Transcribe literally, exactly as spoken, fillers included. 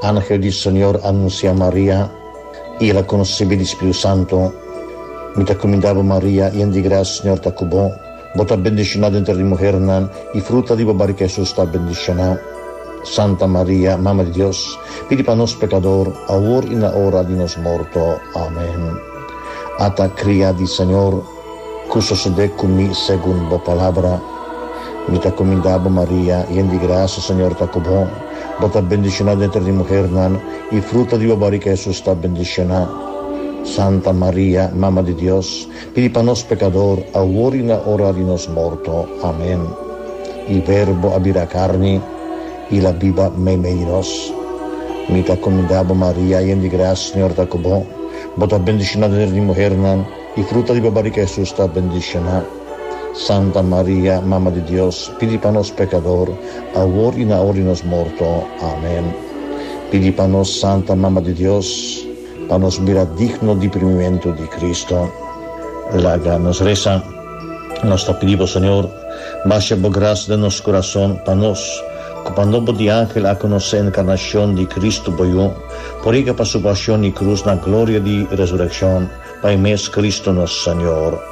Ángel del Señor anuncia a María y la concebida del Espíritu Santo. Mi te comendavo María, y en di gracia, Señor te cubó. Vos te bendicionada entre las mujeres, y fruta de barriga Jesús está bendicionado. Santa María, Mamma de Dios, pidi para nos pecador, ahora y en la hora de nos muerto. Amén. Ata cría di Señor, que sucede conmigo según la palabra. Mi te comendavo María, y en di gracia, Señor te cubó. Vos te bendicionada entre las mujeres, y fruta de barriga Jesús está bendicionado. Santa María, Mamma de Dios, pidi para nos pecador, ahora y en la hora de nos muerto. Amén. Il Verbo abira carne, y la viva me meinos. Mi te comendavo María, y en di gracia, Señor te cubó. Vos te bendicionada entre las mujeres, y fruta de barriga Jesús está bendicionado. Santa María, Mamma de Dios, pidi para nos pecador, ahora y en la hora de nos muerto. Amén. Pidi para nos, Santa Mamma de Dios, para nos mirar digno de primimiento de Cristo. La nos reza, nos te pedimos, Señor, baja por gracia de nuestro corazón para nos, cuando de ángel a conocer la encarnación de Cristo boyó, por ella para su pasión y cruz, la gloria de resurrección, para mes Cristo nuestro Señor.